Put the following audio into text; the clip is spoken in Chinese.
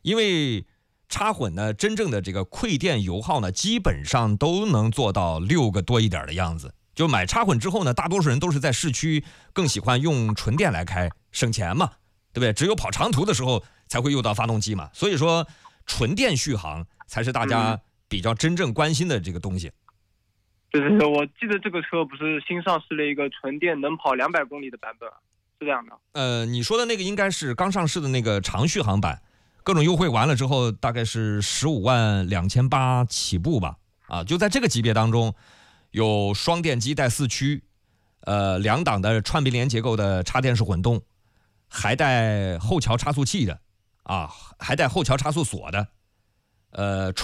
因为插混呢，真正的这个馈电油耗呢，基本上都能做到6个多一点的样子。就买插混之后呢，大多数人都是在市区更喜欢用纯电来开，省钱嘛，对不对？只有跑长途的时候才会用到发动机嘛，所以说纯电续航才是大家比较真正关心的这个东西。 对，我记得这个车不是新上市了一个纯电能跑200公里的版本，是这样的。 你说的那个应该是刚上市的那个长续航版，各种优惠完了之后，大概是152800起步吧。啊，就在这个级别当中，有双电机带4驱，2档的串并联结构的插电式混动，还带后桥差速器的，啊，还带后桥差速锁的，